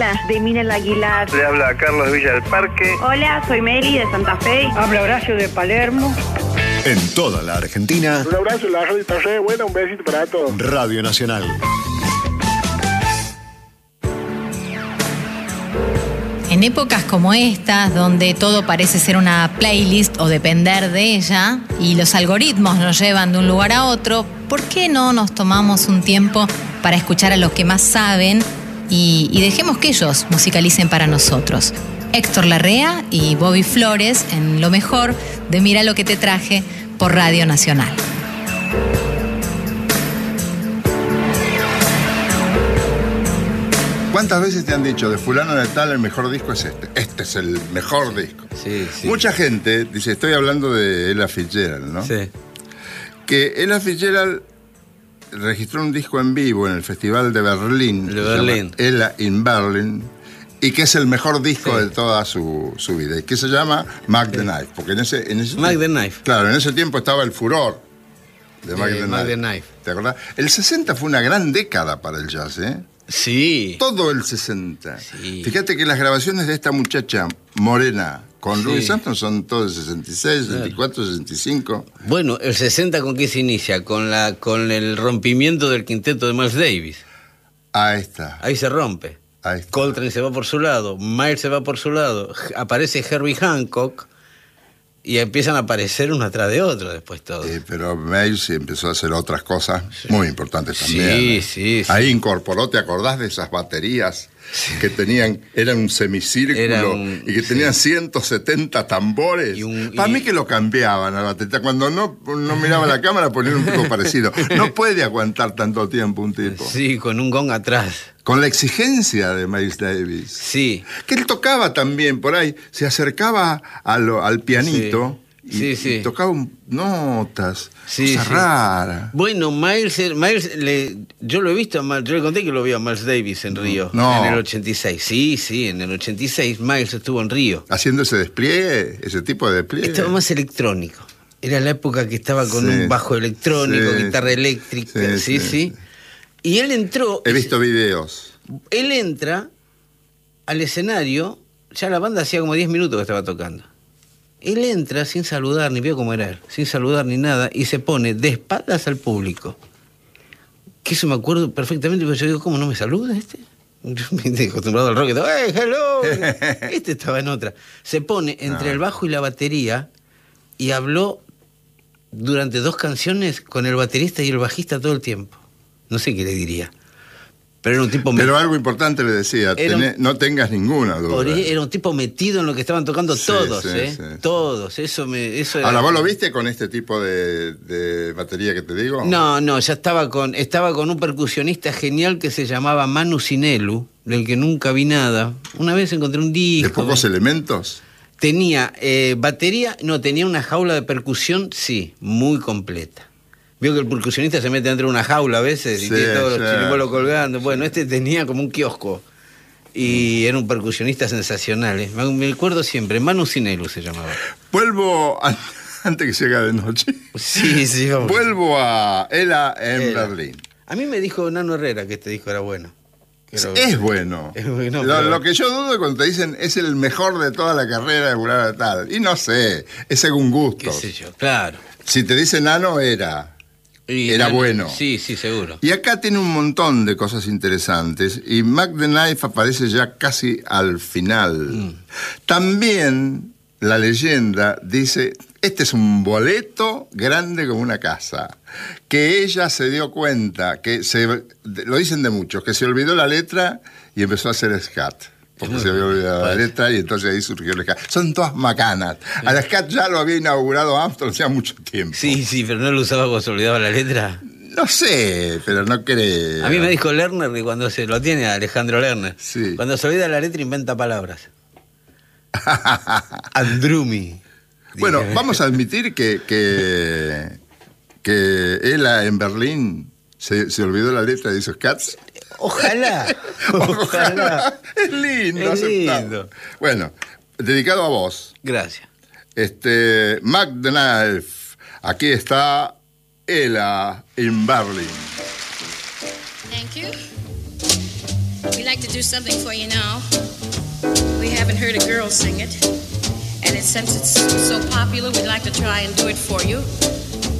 Hola, de Minel Aguilar. Le habla Carlos Villa del Parque. Hola, soy Meli de Santa Fe. Habla Horacio de Palermo. En toda la Argentina. Un abrazo, la radio está re buena, un besito para todos. Radio Nacional. En épocas como estas, donde todo parece ser una playlist o depender de ella, y los algoritmos nos llevan de un lugar a otro, ¿por qué no nos tomamos un tiempo para escuchar a los que más saben y dejemos que ellos musicalicen para nosotros? Héctor Larrea y Bobby Flores en lo mejor de Mira lo que te traje por Radio Nacional. ¿Cuántas veces te han dicho de fulano de tal el mejor disco es este? Este es el mejor disco. Sí, sí. Mucha gente dice, estoy hablando de Ella Fitzgerald, ¿no? Sí. Que Ella Fitzgerald registró un disco en vivo en el Festival de Berlín. De Berlín. Ella in Berlin. Y que es el mejor disco de toda su vida. Y que se llama Mac the Knife. Porque en ese Mac the Knife. Claro, en ese tiempo estaba el furor de Mac the Knife. ¿Te acordás? El 60 fue una gran década para el jazz, ¿eh? Sí. Todo el 60. Sí. Fíjate que las grabaciones de esta muchacha morena con Sí. Louis Armstrong son todos de 66, 64, 65. Bueno, el 60 ¿con qué se inicia? Con el rompimiento del quinteto de Miles Davis. Ahí está. Ahí se rompe. Ahí está. Coltrane se va por su lado, Miles se va por su lado, aparece Herbie Hancock y empiezan a aparecer uno atrás de otro después todos. Pero Miles empezó a hacer otras cosas muy importantes también. Sí. Ahí incorporó, ¿te acordás de esas baterías que tenían, eran un semicírculo y que tenían 170 tambores? Para mí que lo cambiaban a la batería. Cuando no miraba la cámara ponían un poco parecido. No puede aguantar tanto tiempo un tipo. Sí, con un gong atrás. Con la exigencia de Miles Davis. Sí. Que él tocaba también por ahí, se acercaba al pianito y tocaba notas, cosas raras. Bueno, Miles, yo lo he visto, yo le conté que lo vi a Miles Davis en Río, No. en el 86. Sí, en el 86 Miles estuvo en Río. Haciendo ese despliegue, ese tipo de despliegue. Estaba más electrónico. Era la época que estaba con un bajo electrónico, guitarra eléctrica, sí. Y él entró... He visto videos. Él entra al escenario, ya la banda hacía como 10 minutos que estaba tocando. Él entra sin saludar, ni vio cómo era él, sin saludar ni nada, y se pone de espaldas al público. Que eso me acuerdo perfectamente, porque yo digo, ¿cómo no me saluda este? Yo me estoy acostumbrado al rock, y todo, ¡hey, hello! Este estaba en otra. Se pone entre el bajo y la batería y habló durante 2 canciones con el baterista y el bajista todo el tiempo. No sé qué le diría. Pero era un tipo... Pero algo importante le decía, no tengas ninguna duda. Era un tipo metido en lo que estaban tocando todos, todos. Eso era... Ahora, ¿vos lo viste con este tipo de batería que te digo? No, ya estaba con un percusionista genial que se llamaba Manu Sinelu, del que nunca vi nada. Una vez encontré un disco... ¿De pocos elementos? Tenía batería, tenía una jaula de percusión, sí, muy completa. Vio que el percusionista se mete dentro de una jaula a veces y tiene todos los chiribolos colgando. Bueno, este tenía como un kiosco. Y era un percusionista sensacional. Me acuerdo siempre, Manu Sinelu se llamaba. Vuelvo, antes que se haga de noche. Sí, vamos. Vuelvo a Ella en Berlín. A mí me dijo Nano Herrera que este disco era bueno. Es bueno. Es bueno, lo que yo dudo es cuando te dicen es el mejor de toda la carrera de fulano de tal. Y no sé, es según gustos. ¿Qué sé yo? Claro. Si te dice Nano, era bueno. Sí, seguro. Y acá tiene un montón de cosas interesantes. Y Mac the Knife aparece ya casi al final. También la leyenda dice, este es un boleto grande como una casa. Que ella se dio cuenta, lo dicen de muchos, que se olvidó la letra y empezó a hacer scat. Porque se había olvidado la letra y entonces ahí surgió el scat. Son todas macanas. Al scat ya lo había inaugurado Armstrong hacía mucho tiempo. Sí, pero no lo usaba cuando se olvidaba la letra. No sé, pero no creo. A mí me dijo Lerner que cuando se lo tiene Alejandro Lerner, cuando se olvida la letra inventa palabras. Andrumi. Bueno, vamos a admitir que Ella en Berlín se olvidó la letra de esos cats. Ojalá. Es lindo, aceptado. Bueno, dedicado a vos. Gracias. Mac the Knife. Aquí está Ella in Berlin. Thank you. We like to do something for you now. We haven't heard a girl sing it. And since it's so popular, we'd like to try and do it for you.